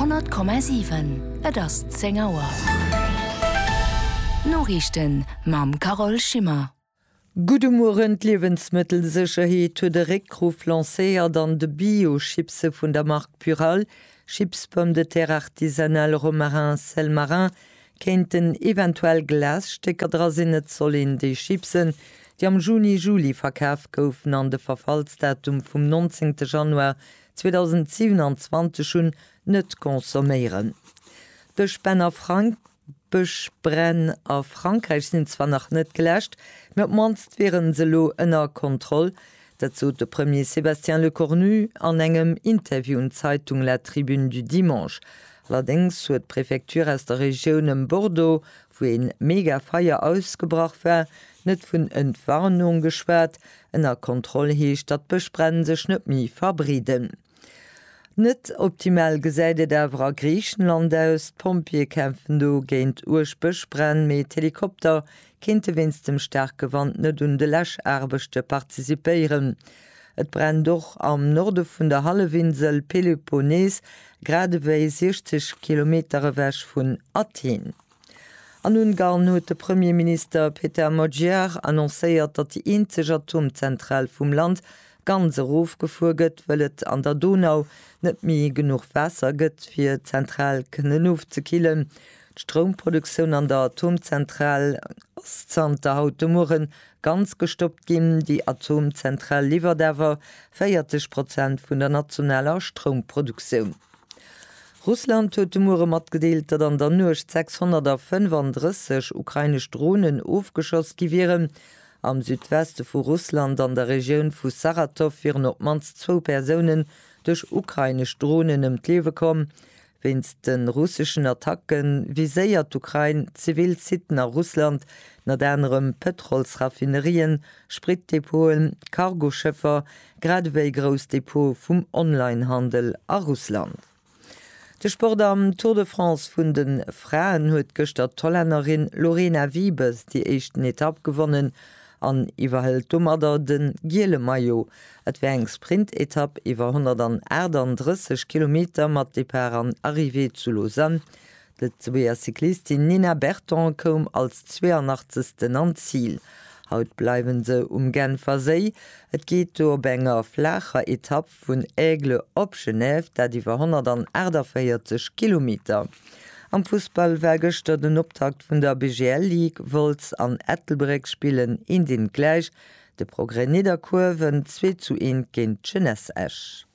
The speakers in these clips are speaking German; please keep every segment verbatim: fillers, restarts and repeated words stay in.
hundert Komma sieben. Et ass zehn Auer. Norrichten mam Carol Schimmer. Gute Morgen, Lebensmittelsicherheit huet de Reckruf lancéiert an de Bio-Chipse vun der Marque Pural, Chips pomme de terre artisanal Romarin Selmarin, kenten eventuell Glasstecker drasinnet sollen de Chipsen, die am Juni Juli verkauf goufen an de Verfallsdatum vum neunzehnten Januar zweitausendsiebenundzwanzig schon net konsumieren. De Spenner Frank Bechbrenn a Frankreich sind zwar noch net gelöscht, mit manst wären se lo ënner Kontroll, dazu de Premier Sébastien Lecornu an engem Interview in Zeitung La Tribune du Dimanche. Allerdings huet d'Präfektur aus der Region im Bordeaux, wo en Megafeier ausgebracht war, net vun Entwarnung geschwert, ënner Kontroll heescht dat Bechbrenn sech net mi verbrieden. Net optimal gesäide dawer a Griechenland aus Pompier kämpfen do géint Urspechbrenn met Helikopter kente winst dem Stärkewand net un de Lächarbechte partizipéieren. Et brenn doch am Norde vun der Hallewinsel Peloponnes grade wéi sechzig Kilometer wäch vun Athen. An Ungarn huet de Premierminister Peter Magyar annoncéiert, dat die einzige Atomzentral vum Land ganze Rof gefuget, wellt an der Donau net mi genug Wasser gëtt fir zentral kënnen aufzekillen. Stromproduktion an der Atomzentral Zter Automoren ganz gestoppt gin, die Atomzentral Liverdever vierzig Prozent vun der nationaler Stromproduktion. Russland huet de Mure mat gedeelt, dat an der Nucht sechshundertfünfunddreißig ukrainisch Drohnen aufgeschoss giwieren. Am Südweste vu Russland an der Region vu Saratow viren op mans zwo Personen durch ukrainisch Drohnen em Klewe kom. Wennst den russischen Attacken viséiert Ukraine Zivilsiten a Russland nad anderem Petrolsraffinerien, Spritdepoten, Cargoschëffer, gradwei Grousdepot vum Onlinehandel a Russland. De Sport am Tour de France vun den Fraen huet gëster Tollennerin Lorena Wiebes die echten Etapp gewonnen, an iwwerhel Dommerder den Giele Mayo. Et wär eng Sprintetapp iwwer hundertdreißig Kilometer mat de Per an Arrivé zu Lausanne. De zweer Cyklistin Nina Berton kom als zweiundachtzigsten an Ziel. Haut bleiwen se um Genfer See. Et geht do enger flacher Etapp vun Aigle op Genève, dat iwwer hundertvierzig Kilometer. Am Fußball wär gestern den Optakt vun der B G L League Wolz an Ettelbreck spielen in den gleich de Progrès Niederkurven zwei zu eins gegen Jeunesse Esch.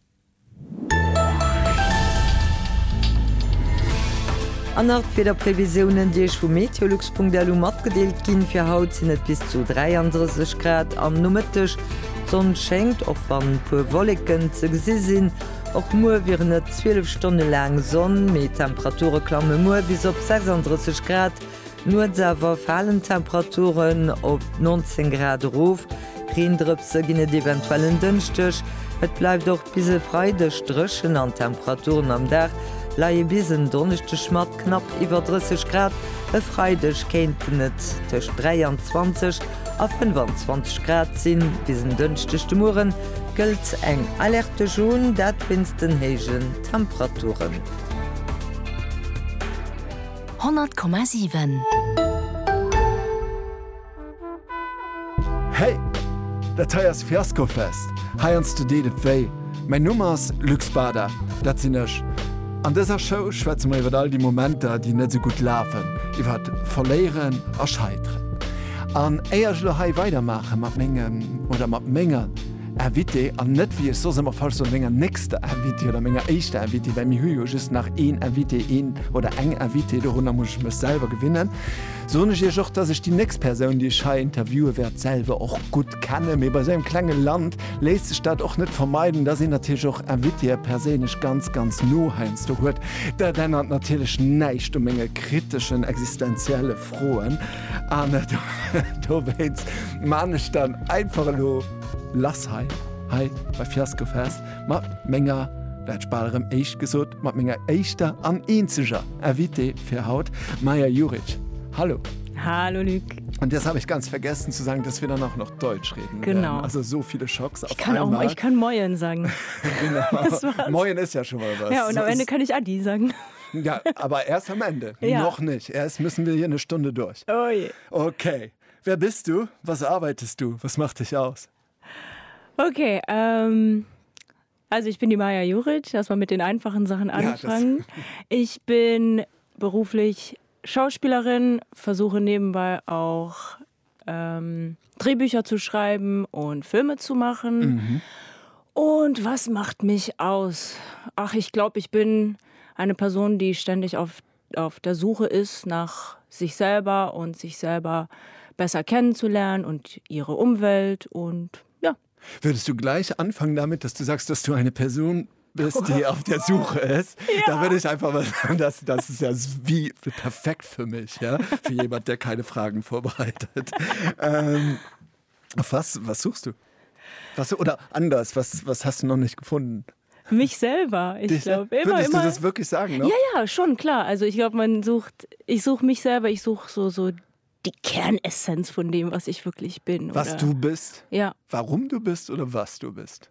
Anart fir der Prävisionen Dich vu Meteolux punkt d l mat gedeelt ginn fir Haut sinn net bis zu dreiunddreißig Grad am Nummettech, Sonn schenkt op wann pu Wolleken ze gesi sinn, och Moer wären net zwölf Stunden lang Sonn met Temperature klamme Moer bis op sechsunddreißig Grad, nur sewer fallen Temperaturen op neunzehn Grad Rof, Grindrëpse ginnet eventuellen dënchtech, et bleif doch bise freide Strëchen an Temperaturen am Dach, laie bisen donnechte Schmat knapp iwwer dreißig Grad, e freidech kéinten net tech dreiundzwanzig a fünfundzwanzig Grad sinn bisen dënchtchte Muren, gëlt eng alerte Joun dat winsten hégen Temperaturen. hundert Komma sieben. Hey, dat heiers Fiaskofest. Heiernst du de déi. Mein Nummers Luxbader, dat sinnech. An dieser Show schwätzen wir über all die Momente, die nicht so gut laufen. Iwer verlieren a scheitern. An eier Schlohai weitermachen mat Mengen oder mat Mengen Erwite an net wie so immer falsch so ménger nächste Erwite oder ménger echte Erwite, wenn mir hu just nach een Erwite een oder eng Erwite der hun muss ich mich selber gewinnen. So ich joch, dass ich die nächste Person, die ich interviewe, werd selber auch gut kennen. Mir bei so einem kleinen Land lässt sich das auch nicht vermeiden, dass ich natürlich auch Erwite per se nicht ganz ganz no heinz du hört. Der dann hat natürlich nicht um Menge kritischen existenzielle Frohen. Und du, du willst man ich dann einfach nur lass hei, hei, bei Fiaskofest, mat Menger, dat spalerem Eich gesot, mat Menger Eichter an eenziger Erwite fir Haut, Maja Juric. Hallo. Hallo, Luc. Und jetzt habe ich ganz vergessen zu sagen, dass wir dann auch noch Deutsch reden Genau. werden. Also so viele Schocks auf Ich kann einmal. auch, ich kann Moin sagen. Genau. Moin ist ja schon mal was. Ja, und am So Ende ist, kann ich Adi sagen. ja, aber erst am Ende. Ja. Noch nicht. Erst müssen wir hier eine Stunde durch. Oh je. Okay. Wer bist du? Was arbeitest du? Was macht dich aus? Okay, ähm, also ich bin die Maja Juric, erstmal mit den einfachen Sachen anfangen. Ja, ich bin beruflich Schauspielerin, versuche nebenbei auch ähm, Drehbücher zu schreiben und Filme zu machen. Mhm. Und was macht mich aus? Ach, ich glaube, ich bin eine Person, die ständig auf, auf der Suche ist nach sich selber und sich selber besser kennenzulernen und ihre Umwelt und ja. Würdest du gleich anfangen damit, dass du sagst, dass du eine Person bist, die auf der Suche ist? Ja. Da würde ich einfach mal sagen, das, das ist ja wie perfekt für mich, ja? Für jemand, der keine Fragen vorbereitet. ähm, was, was suchst du? Was, oder anders, was, was hast du noch nicht gefunden? Mich selber, ich glaube. Immer, Würdest immer. du das wirklich sagen? Noch? Ja, ja, schon, klar. Also ich glaube, man sucht, ich suche mich selber, ich suche so, so die Kernessenz von dem, was ich wirklich bin. Was oder? du bist? Ja. Warum du bist oder was du bist?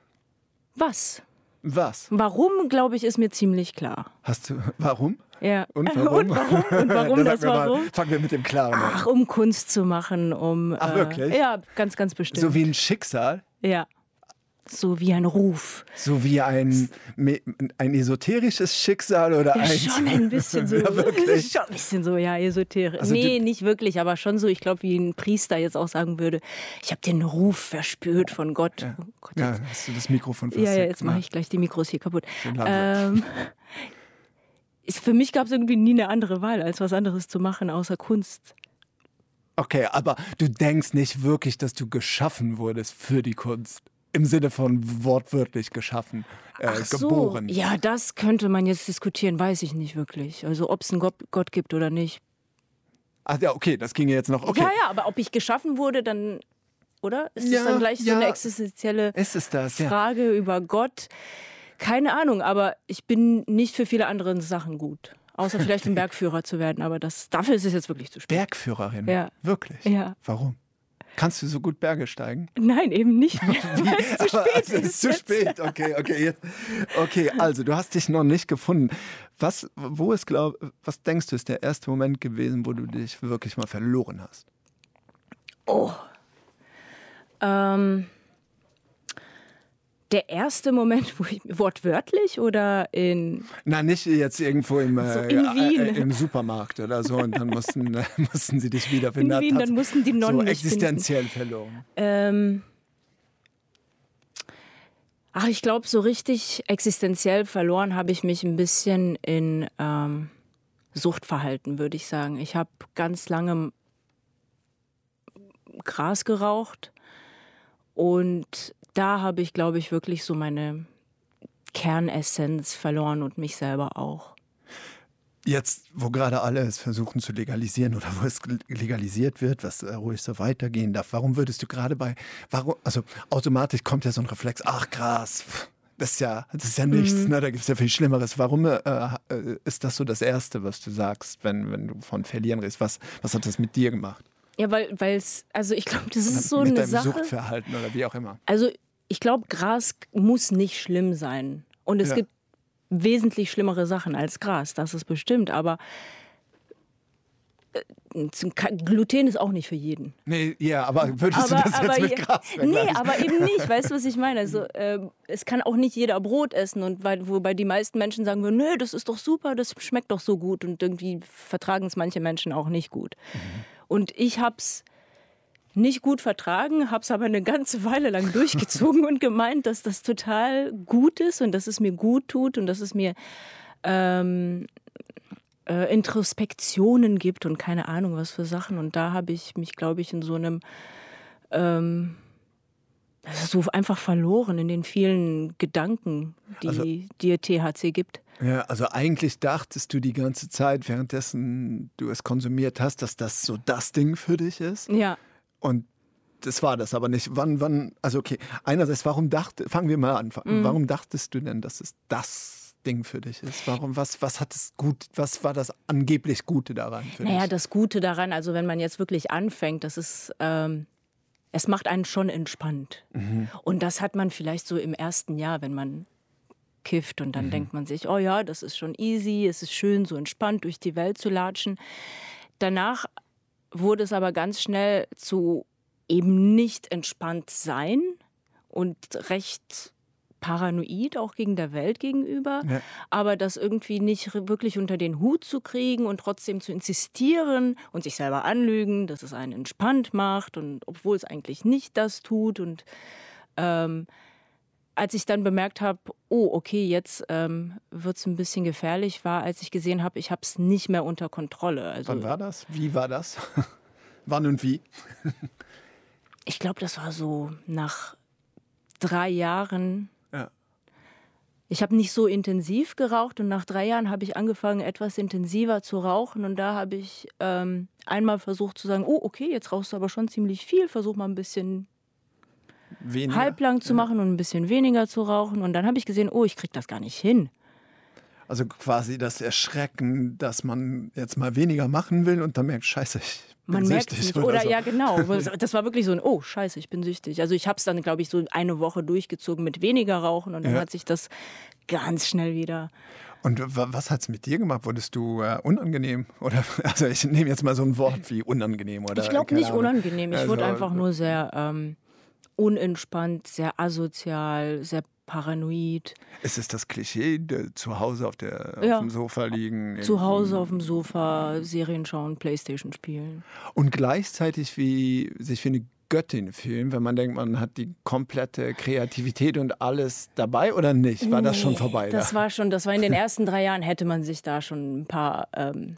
Was? Was? Warum, glaube ich, ist mir ziemlich klar. Hast du, warum? Ja. Und warum? Und warum, und warum das warum? Mal, fangen wir mit dem Klaren an. Ach, um Kunst zu machen, um... Ach, wirklich? Äh, ja, ganz, ganz bestimmt. So wie ein Schicksal? Ja. So wie ein Ruf. So wie ein, ein esoterisches Schicksal oder ja, ein... Schon ein bisschen so. Ja, wirklich? Schon ein bisschen so, ja, esoterisch. Also nee, du, nicht wirklich, aber schon so, ich glaube, wie ein Priester jetzt auch sagen würde, ich habe den Ruf verspürt von Gott. Ja, oh Gott, ja hast du das Mikrofon fast Ja, ja, jetzt mache ich gleich die Mikros hier kaputt. Ähm, ist, für mich gab es irgendwie nie eine andere Wahl, als was anderes zu machen, außer Kunst. Okay, aber du denkst nicht wirklich, dass du geschaffen wurdest für die Kunst? Im Sinne von wortwörtlich geschaffen, äh, Ach so. geboren. Ja, das könnte man jetzt diskutieren, weiß ich nicht wirklich. Also ob es einen Gott, Gott gibt oder nicht. Ach ja, okay, das ginge jetzt noch. Okay. Ja, ja, aber ob ich geschaffen wurde, dann, oder? Ist ja, das dann gleich ja. so eine existenzielle Ist es das, Frage ja. über Gott? Keine Ahnung, aber ich bin nicht für viele andere Sachen gut. Außer vielleicht ein Bergführer zu werden, aber das, dafür ist es jetzt wirklich zu spät. Bergführerin? Ja. Wirklich? Ja. Warum? Kannst du so gut Berge steigen? Nein, eben nicht mehr, weil es zu spät also, ist. Es ist zu spät, okay, okay. Jetzt. Okay, also du hast dich noch nicht gefunden. Was, wo ist, glaub, was denkst du, ist der erste Moment gewesen, wo du dich wirklich mal verloren hast? Oh. Ähm... Der erste Moment, wo ich, wortwörtlich oder in... Na, nicht jetzt irgendwo im, so äh, in Wien. Äh, im Supermarkt oder so und dann mussten, äh, mussten sie dich wiederfinden. In Wien, dann mussten die Nonnen so mich existenziell finden. verloren. Ähm, ach, ich glaube, so richtig existenziell verloren habe ich mich ein bisschen in ähm, Suchtverhalten, würde ich sagen. Ich habe ganz lange Gras geraucht und da habe ich, glaube ich, wirklich so meine Kernessenz verloren und mich selber auch. Jetzt, wo gerade alle es versuchen zu legalisieren oder wo es legalisiert wird, was äh, ruhig so weitergehen darf, warum würdest du gerade bei, warum, also automatisch kommt ja so ein Reflex, ach krass, das ist ja, das ist ja nichts, mhm. ne, da gibt es ja viel Schlimmeres. Warum äh, ist das so das Erste, was du sagst, wenn, wenn du von Verlieren redest? Was, was hat das mit dir gemacht? Ja, weil es, also ich glaube, das ist so mit eine deinem Sache. Suchtverhalten oder wie auch immer. Also ich glaube, Gras muss nicht schlimm sein. Und es ja. gibt wesentlich schlimmere Sachen als Gras, das ist bestimmt. Aber äh, Gluten ist auch nicht für jeden. Nee, ja, aber würdest aber, du das aber, jetzt mit Gras vergleichen? Nee, aber eben nicht. Weißt du, was ich meine? Also äh, es kann auch nicht jeder Brot essen. Und weil, wobei die meisten Menschen sagen würden, nö, das ist doch super, das schmeckt doch so gut. Und irgendwie vertragen es manche Menschen auch nicht gut. Mhm. Und ich hab's nicht gut vertragen, habe es aber eine ganze Weile lang durchgezogen und gemeint, dass das total gut ist und dass es mir gut tut und dass es mir ähm, äh, Introspektionen gibt und keine Ahnung was für Sachen. Und da habe ich mich, glaube ich, in so einem ähm, so einfach verloren in den vielen Gedanken, die also, dir T H C gibt. Ja, also eigentlich dachtest du die ganze Zeit, währenddessen du es konsumiert hast, dass das so das Ding für dich ist? Ja. Und das war das aber nicht. Wann, wann, also okay, einerseits, warum dachte, fangen wir mal an, mhm. warum dachtest du denn, dass es das Ding für dich ist? Warum, was, was hat es gut, was war das angeblich Gute daran für Naja, dich? das Gute daran, also wenn man jetzt wirklich anfängt, das ist, ähm, es macht einen schon entspannt. Mhm. Und das hat man vielleicht so im ersten Jahr, wenn man kifft und dann mhm. denkt man sich, oh ja, das ist schon easy, es ist schön, so entspannt durch die Welt zu latschen. Danach wurde es aber ganz schnell zu eben nicht entspannt sein und recht paranoid auch gegen der Welt gegenüber, ja. aber das irgendwie nicht wirklich unter den Hut zu kriegen und trotzdem zu insistieren und sich selber anlügen, dass es einen entspannt macht und obwohl es eigentlich nicht das tut. Und ähm, als ich dann bemerkt habe, oh, okay, jetzt ähm, wird es ein bisschen gefährlich, war, als ich gesehen habe, ich habe es nicht mehr unter Kontrolle. Also, wann war das? Wie war das? Wann und wie? Ich glaube, das war so nach drei Jahren. Ja. Ich habe nicht so intensiv geraucht und nach drei Jahren habe ich angefangen, etwas intensiver zu rauchen. Und da habe ich ähm, einmal versucht zu sagen, oh, okay, jetzt rauchst du aber schon ziemlich viel, versuch mal ein bisschen weniger. halblang zu machen ja. und ein bisschen weniger zu rauchen. Und dann habe ich gesehen, oh, ich kriege das gar nicht hin. Also quasi das Erschrecken, dass man jetzt mal weniger machen will und dann merkt, scheiße, ich bin man süchtig. Merkt nicht. Oder, oder so. Ja, genau. Das war wirklich so ein, oh, scheiße, ich bin süchtig. Also ich habe es dann, glaube ich, so eine Woche durchgezogen mit weniger Rauchen und dann ja. hat sich das ganz schnell wieder... Und was hat es mit dir gemacht? Wurdest du äh, unangenehm? Oder, also ich nehme jetzt mal so ein Wort wie unangenehm. Oder, ich glaube nicht Ahnung. unangenehm. Ich also, wurde einfach nur sehr ähm, unentspannt, sehr asozial, sehr paranoid. Ist es das Klischee, de, zu Hause auf, der, ja. auf dem Sofa liegen? Zu Hause auf dem Sofa, Serien schauen, Playstation spielen. Und gleichzeitig wie sich für eine Göttin fühlen, wenn man denkt, man hat die komplette Kreativität und alles dabei oder nicht? War nee, das schon vorbei? Das da? war schon, das war in den ersten drei Jahren, hätte man sich da schon ein paar... Ähm,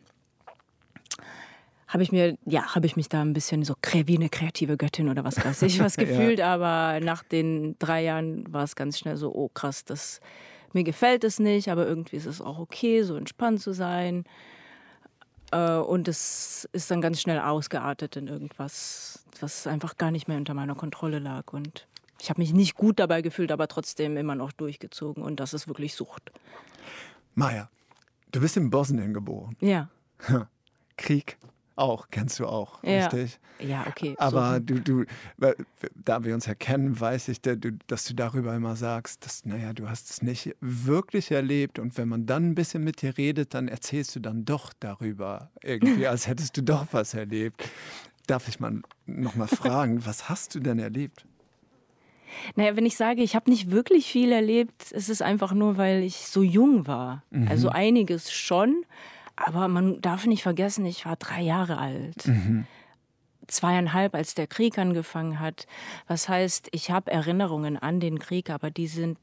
habe ich mir, ja, habe ich mich da ein bisschen so wie eine kreative Göttin oder was weiß ich was gefühlt, ja. aber nach den drei Jahren war es ganz schnell so, oh krass, das, mir gefällt es nicht, aber irgendwie ist es auch okay, so entspannt zu sein. Äh, und es ist dann ganz schnell ausgeartet in irgendwas, was einfach gar nicht mehr unter meiner Kontrolle lag. Und ich habe mich nicht gut dabei gefühlt, aber trotzdem immer noch durchgezogen und das ist wirklich Sucht. Maja, du bist in Bosnien geboren. Ja. Krieg. Auch, kennst du auch, ja. richtig? Ja, okay. Aber so. du, du, da wir uns ja kennen, weiß ich, dass du darüber immer sagst, dass, naja, du hast es nicht wirklich erlebt und wenn man dann ein bisschen mit dir redet, dann erzählst du dann doch darüber irgendwie, als hättest du doch was erlebt. Darf ich mal noch mal fragen, was hast du denn erlebt? Naja, wenn ich sage, ich habe nicht wirklich viel erlebt, ist es einfach nur, weil ich so jung war. Mhm. Also einiges schon. Aber man darf nicht vergessen, ich war drei Jahre alt. Mhm. Zweieinhalb, als der Krieg angefangen hat. Was heißt, ich habe Erinnerungen an den Krieg, aber die sind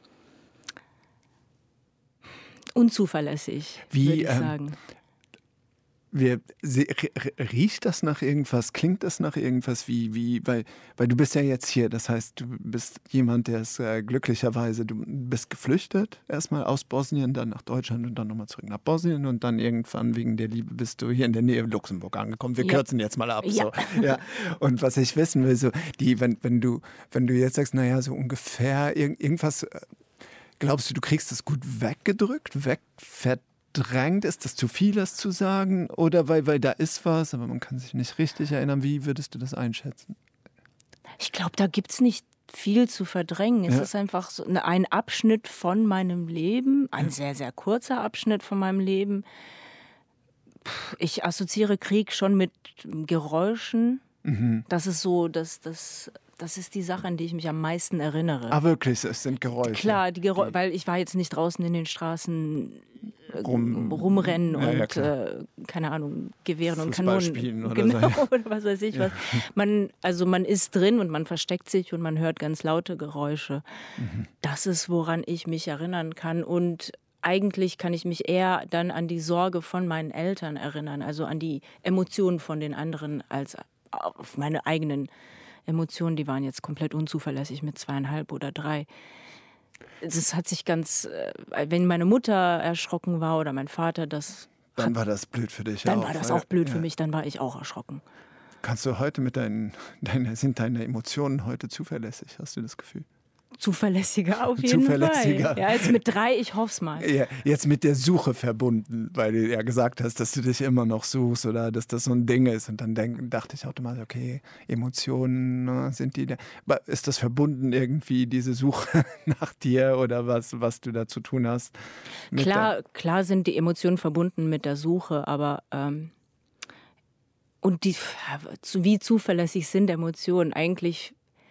unzuverlässig, Wie, würde ich ähm, sagen. Wir, riecht das nach irgendwas? Klingt das nach irgendwas? Wie, wie, weil, weil du bist ja jetzt hier, das heißt, du bist jemand, der ist äh, glücklicherweise, du bist geflüchtet, erstmal aus Bosnien, dann nach Deutschland und dann nochmal zurück nach Bosnien und dann irgendwann wegen der Liebe bist du hier in der Nähe Luxemburg angekommen. Wir ja. kürzen jetzt mal ab. Ja. So. Ja. Und was ich wissen will, so, die, wenn, wenn, du, wenn du jetzt sagst, naja, so ungefähr irg- irgendwas, glaubst du, du kriegst das gut weggedrückt, wegverdrängt? Drängt, ist das zu viel, das zu sagen? Oder weil, weil da ist was, aber man kann sich nicht richtig erinnern. Wie würdest du das einschätzen? Ich glaube, da gibt es nicht viel zu verdrängen. Es ja. ist einfach so ein Abschnitt von meinem Leben, ein ja. sehr, sehr kurzer Abschnitt von meinem Leben. Ich assoziiere Krieg schon mit Geräuschen. Mhm. Das ist so, dass das... Das ist die Sache, an die ich mich am meisten erinnere. Ah, wirklich? Es sind Geräusche? Klar, die Geräusche, weil ich war jetzt nicht draußen in den Straßen Rum, rumrennen ja, und, ja, äh, keine Ahnung, Gewehren und Kanonen. Spielen oder genau, so. Oder was weiß ich was. Man, also man ist drin und man versteckt sich und man hört ganz laute Geräusche. Mhm. Das ist, woran ich mich erinnern kann. Und eigentlich kann ich mich eher dann an die Sorge von meinen Eltern erinnern, also an die Emotionen von den anderen als auf meine eigenen Emotionen, die waren jetzt komplett unzuverlässig mit zweieinhalb oder drei. Das hat sich ganz, wenn meine Mutter erschrocken war oder mein Vater, das... Dann war das blöd für dich. Dann auch, war das auch blöd ja. für mich, dann war ich auch erschrocken. Kannst du heute mit deinen, deine, sind deine Emotionen heute zuverlässig, hast du das Gefühl? Zuverlässiger auf jeden Zuverlässiger. Fall. Ja, jetzt mit drei, ich hoffe es mal. Ja, jetzt mit der Suche verbunden, weil du ja gesagt hast, dass du dich immer noch suchst oder dass das so ein Ding ist. Und dann denk, dachte ich automatisch, okay, Emotionen, na, sind die da. Aber ist das verbunden irgendwie, diese Suche nach dir oder was, was du da zu tun hast? Klar, klar sind die Emotionen verbunden mit der Suche, aber ähm, und die, wie zuverlässig sind Emotionen? Eigentlich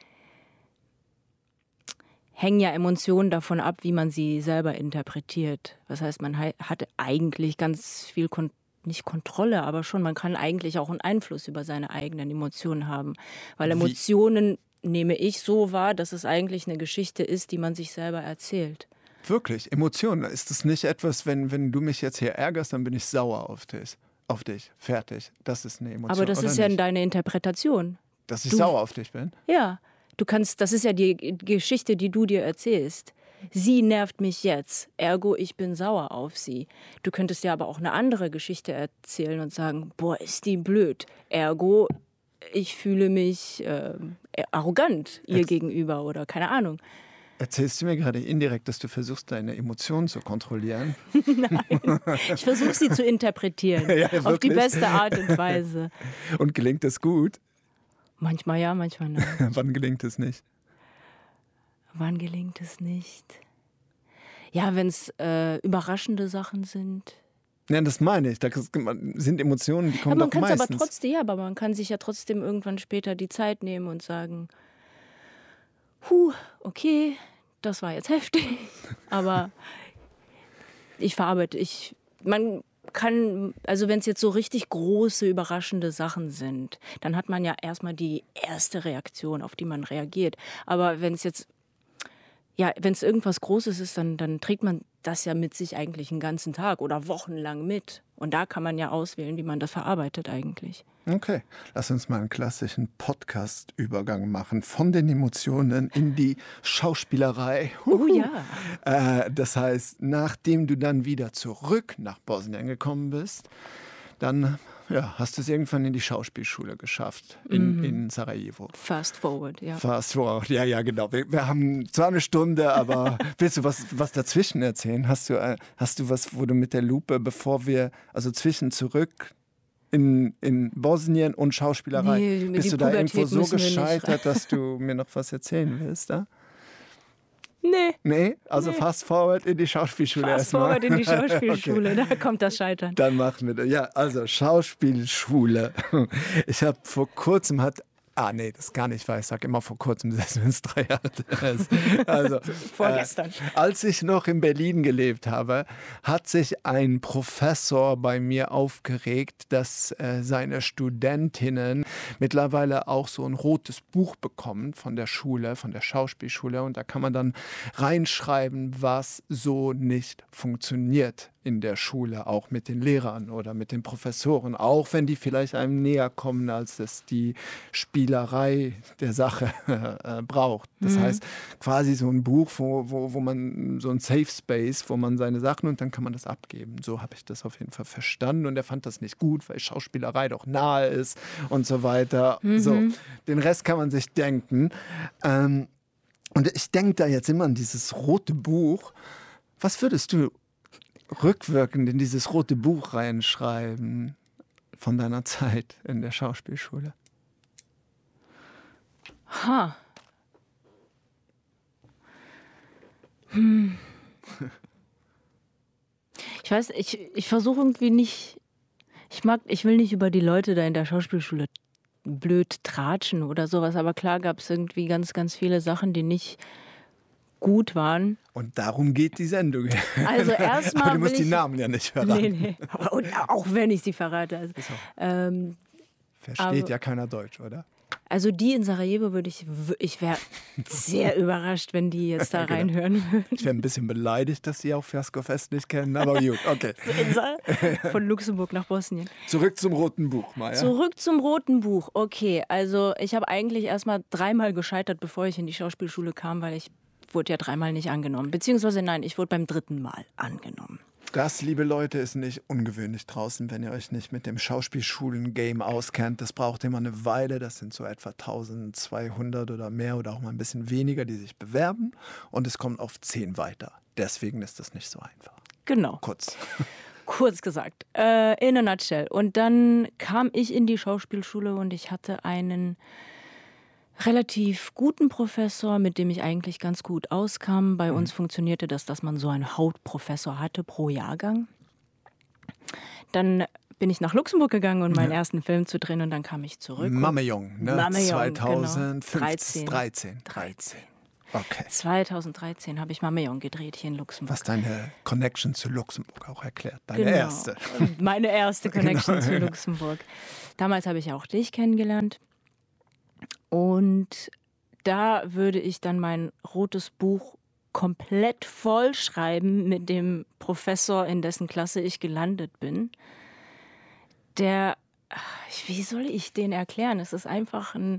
hängen ja Emotionen davon ab, wie man sie selber interpretiert. Das heißt, man hat eigentlich ganz viel, Kon- nicht Kontrolle, aber schon, man kann eigentlich auch einen Einfluss über seine eigenen Emotionen haben. Weil Emotionen wie? nehme ich so wahr, dass es eigentlich eine Geschichte ist, die man sich selber erzählt. Wirklich? Emotionen? Ist das nicht etwas, wenn, wenn du mich jetzt hier ärgerst, dann bin ich sauer auf dich? Auf dich, fertig. Das ist eine Emotion. Aber das ist ja nicht? deine Interpretation. Dass ich du, sauer auf dich bin? Ja. Du kannst, das ist ja die Geschichte, die du dir erzählst. Sie nervt mich jetzt, ergo ich bin sauer auf sie. Du könntest dir aber auch eine andere Geschichte erzählen und sagen, boah, ist die blöd, ergo ich fühle mich äh, arrogant ihr Erz- gegenüber oder keine Ahnung. Erzählst du mir gerade indirekt, dass du versuchst, deine Emotionen zu kontrollieren? Nein, ich versuche sie zu interpretieren, ja, auf die beste Art und Weise. Und gelingt das gut? Manchmal ja, manchmal nein. Wann gelingt es nicht? Wann gelingt es nicht? Ja, wenn es äh, überraschende Sachen sind. Ja, das meine ich. Da sind Emotionen, die kommen ja, man doch meistens. Aber trotzdem, ja, aber man kann sich ja trotzdem irgendwann später die Zeit nehmen und sagen, huh, okay, das war jetzt heftig. Aber ich verarbeite, ich, man kann, also wenn es jetzt so richtig große, überraschende Sachen sind, dann hat man ja erstmal die erste Reaktion, auf die man reagiert. Aber wenn es jetzt, ja, wenn es irgendwas Großes ist, dann, dann trägt man das ja mit sich eigentlich einen ganzen Tag oder wochenlang mit. Und da kann man ja auswählen, wie man das verarbeitet eigentlich. Okay, lass uns mal einen klassischen Podcast-Übergang machen von den Emotionen in die Schauspielerei. Huhu. Oh ja. Äh, das heißt, nachdem du dann wieder zurück nach Bosnien gekommen bist, dann ja, hast du es irgendwann in die Schauspielschule geschafft, in, mm. in Sarajevo. Fast forward, ja. Fast forward, ja, ja, genau. Wir, wir haben zwar eine Stunde, aber willst du was, was dazwischen erzählen? Hast du, äh, hast du was, wo du mit der Lupe, bevor wir, also zwischen zurück in, in Bosnien und Schauspielerei, nee, bist du da irgendwo so gescheitert, dass du mir noch was erzählen willst, da? Nee. Nee? Also nee. Fast forward in die Schauspielschule Fast erstmal. forward in die Schauspielschule, okay. Da kommt das Scheitern. Dann machen wir das. Ja, also Schauspielschule. Ich habe vor kurzem hat Ah, nee, das gar nicht, weil ich sage immer vor kurzem, selbst wenn es drei Jahre ist. Also, Vorgestern. Äh, als ich noch in Berlin gelebt habe, hat sich ein Professor bei mir aufgeregt, dass äh, seine Studentinnen mittlerweile auch so ein rotes Buch bekommen von der Schule, von der Schauspielschule. Und da kann man dann reinschreiben, was so nicht funktioniert in der Schule, auch mit den Lehrern oder mit den Professoren, auch wenn die vielleicht einem näher kommen, als es die Spielerei der Sache äh, braucht. Das mhm. heißt, quasi so ein Buch, wo, wo, wo man so ein Safe Space, wo man seine Sachen und dann kann man das abgeben. So habe ich das auf jeden Fall verstanden und er fand das nicht gut, weil Schauspielerei doch nahe ist und so weiter. Mhm. So, den Rest kann man sich denken. Ähm, und ich denke da jetzt immer an dieses rote Buch. Was würdest du rückwirkend in dieses rote Buch reinschreiben von deiner Zeit in der Schauspielschule? Ha. Hm. Ich weiß, ich, ich versuche irgendwie nicht, ich mag, ich will nicht über die Leute da in der Schauspielschule blöd tratschen oder sowas, aber klar gab es irgendwie ganz, ganz viele Sachen, die nicht gut waren. Und darum geht die Sendung. Also erstmal. Du musst die Namen ja nicht verraten. Nee, nee. Und auch wenn ich sie verrate. Also, ähm, Versteht aber, ja keiner Deutsch, oder? Also die in Sarajevo würde ich, ich wäre sehr überrascht, wenn die jetzt da genau. reinhören würden. Ich wäre ein bisschen beleidigt, dass sie auch Fiasco Fest nicht kennen, aber gut, okay. Von Luxemburg nach Bosnien. Zurück zum Roten Buch, Maja. Zurück zum Roten Buch, okay. Also ich habe eigentlich erst mal dreimal gescheitert, bevor ich in die Schauspielschule kam, weil ich wurde ja dreimal nicht angenommen. Beziehungsweise nein, ich wurde beim dritten Mal angenommen. Das, liebe Leute, ist nicht ungewöhnlich draußen, wenn ihr euch nicht mit dem Schauspielschulen-Game auskennt. Das braucht immer eine Weile. Das sind so etwa eintausendzweihundert oder mehr oder auch mal ein bisschen weniger, die sich bewerben. Und es kommt auf zehn weiter. Deswegen ist das nicht so einfach. Genau. Kurz. Kurz gesagt. Äh, in a nutshell. Und dann kam ich in die Schauspielschule und ich hatte einen relativ guten Professor, mit dem ich eigentlich ganz gut auskam. Bei mhm. uns funktionierte das, dass man so einen Hauptprofessor hatte pro Jahrgang. Dann bin ich nach Luxemburg gegangen, um meinen ja. ersten Film zu drehen und dann kam ich zurück. Mamejong, ne? Mamejong, zweitausendfünfzehn. Genau. dreizehn. dreizehn. Okay. zweitausenddreizehn habe ich Mamejong gedreht hier in Luxemburg. Was deine Connection zu Luxemburg auch erklärt. Deine genau. erste. Meine erste Connection genau. zu Luxemburg. Damals habe ich auch dich kennengelernt. Und da würde ich dann mein rotes Buch komplett vollschreiben mit dem Professor, in dessen Klasse ich gelandet bin. Der, wie soll ich den erklären? Es ist einfach ein,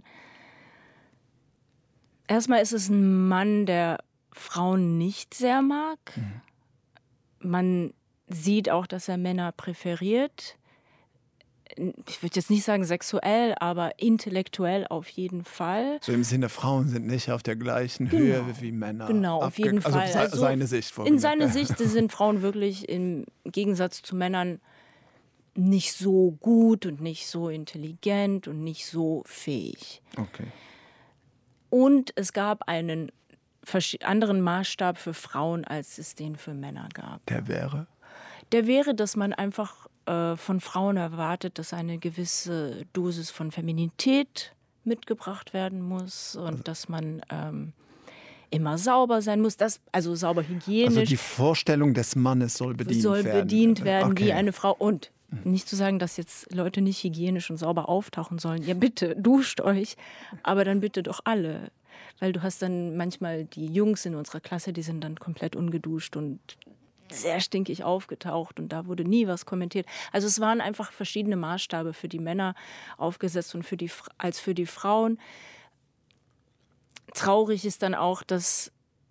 erstmal ist es ein Mann, der Frauen nicht sehr mag. Mhm. Man sieht auch, dass er Männer präferiert. Ich würde jetzt nicht sagen sexuell, aber intellektuell auf jeden Fall. So im Sinne, Frauen sind nicht auf der gleichen genau. Höhe wie Männer. Genau, auf jeden also Fall. Also seine Sicht. In seiner Sicht sind Frauen wirklich im Gegensatz zu Männern nicht so gut und nicht so intelligent und nicht so fähig. Okay. Und es gab einen anderen Maßstab für Frauen, als es den für Männer gab. Der wäre? Der wäre, dass man einfach von Frauen erwartet, dass eine gewisse Dosis von Femininität mitgebracht werden muss und also, dass man ähm, immer sauber sein muss, das, also sauber hygienisch. Also die Vorstellung des Mannes soll bedient soll werden. bedient werden okay. wie eine Frau. Und nicht zu sagen, dass jetzt Leute nicht hygienisch und sauber auftauchen sollen. Ja bitte, duscht euch, aber dann bitte doch alle. Weil du hast dann manchmal die Jungs in unserer Klasse, die sind dann komplett ungeduscht und sehr stinkig aufgetaucht und da wurde nie was kommentiert. Also es waren einfach verschiedene Maßstabe für die Männer aufgesetzt und für die, als für die Frauen. Traurig ist dann auch, dass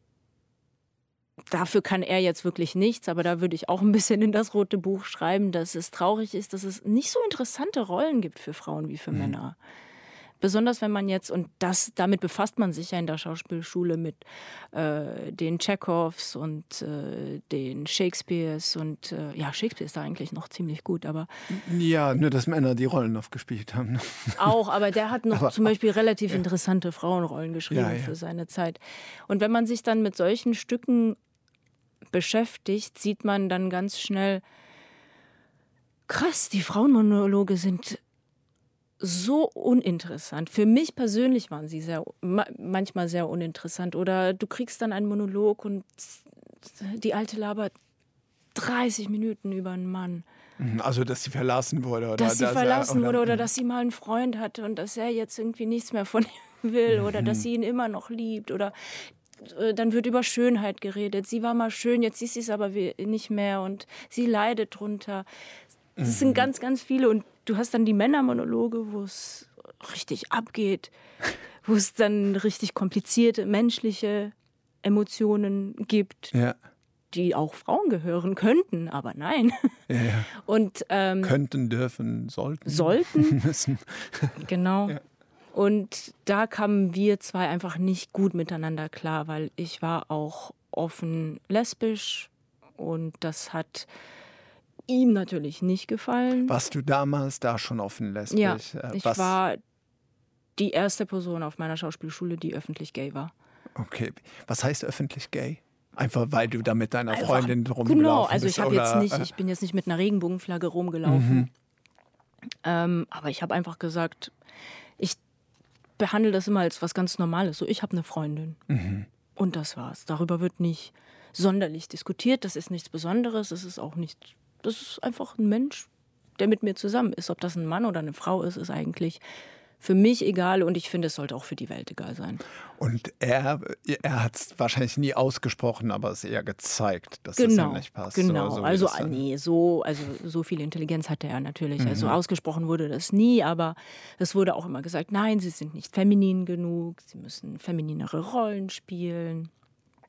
dafür kann er jetzt wirklich nichts, aber da würde ich auch ein bisschen in das rote Buch schreiben, dass es traurig ist, dass es nicht so interessante Rollen gibt für Frauen wie für mhm. Männer. Besonders wenn man jetzt, und das, damit befasst man sich ja in der Schauspielschule mit äh, den Tschechows und äh, den Shakespeares und äh, ja, Shakespeare ist da eigentlich noch ziemlich gut, aber... Ja, nur dass Männer die Rollen oft gespielt haben. Auch, aber der hat noch aber, zum Beispiel relativ ja. interessante Frauenrollen geschrieben ja, ja. für seine Zeit. Und wenn man sich dann mit solchen Stücken beschäftigt, sieht man dann ganz schnell, krass, die Frauenmonologe sind so uninteressant. Für mich persönlich waren sie sehr, manchmal sehr uninteressant. Oder du kriegst dann einen Monolog und die Alte labert dreißig Minuten über einen Mann. Also, dass sie verlassen wurde. Oder dass sie dass verlassen er, oder, wurde oder dass sie mal einen Freund hatte und dass er jetzt irgendwie nichts mehr von ihm will oder dass sie ihn immer noch liebt oder dann wird über Schönheit geredet. Sie war mal schön, jetzt ist sie es aber nicht mehr und sie leidet drunter. Das sind ganz, ganz viele und du hast dann die Männermonologe, wo es richtig abgeht, wo es dann richtig komplizierte menschliche Emotionen gibt, ja. die auch Frauen gehören könnten, aber nein. Ja, ja. Und, ähm, könnten, dürfen, sollten. Sollten. müssen. Genau. Ja. Und da kamen wir zwei einfach nicht gut miteinander klar, weil ich war auch offen lesbisch und das hat ihm natürlich nicht gefallen. Warst du damals da schon offen lesbisch? Ja, äh, ich was? war die erste Person auf meiner Schauspielschule, die öffentlich gay war. Okay. Was heißt öffentlich gay? Einfach weil du da mit deiner Einfach, Freundin rumgelaufen genau, also bist? ich habe jetzt nicht, äh, ich bin jetzt nicht mit einer Regenbogenflagge rumgelaufen. Mhm. Ähm, aber ich habe einfach gesagt, ich behandle das immer als was ganz Normales. So, ich habe eine Freundin. Mhm. Und das war's. Darüber wird nicht sonderlich diskutiert. Das ist nichts Besonderes. Das ist auch nicht. Das ist einfach ein Mensch, der mit mir zusammen ist. Ob das ein Mann oder eine Frau ist, ist eigentlich für mich egal. Und ich finde, es sollte auch für die Welt egal sein. Und er, er hat es wahrscheinlich nie ausgesprochen, aber es eher gezeigt, dass genau, es ihm nicht passt. Genau, so, so also nee, so, also so viel Intelligenz hatte er natürlich. Mhm. Also ausgesprochen wurde das nie, aber es wurde auch immer gesagt, nein, sie sind nicht feminin genug, sie müssen femininere Rollen spielen.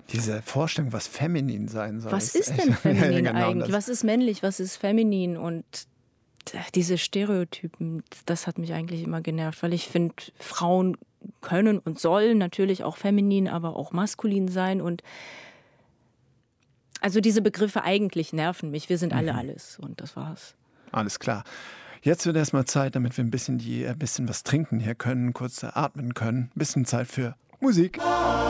Diese Vorstellung, was feminin sein soll. Was ist denn feminin ja, genau eigentlich? das. Was ist männlich, was ist feminin? Und diese Stereotypen, das hat mich eigentlich immer genervt, weil ich finde, Frauen können und sollen natürlich auch feminin, aber auch maskulin sein. Und also diese Begriffe eigentlich nerven mich. Wir sind alle mhm. alles und das war's. Alles klar. Jetzt wird erstmal Zeit, damit wir ein bisschen, die, ein bisschen was trinken hier können, kurz atmen können. Ein bisschen Zeit für Musik.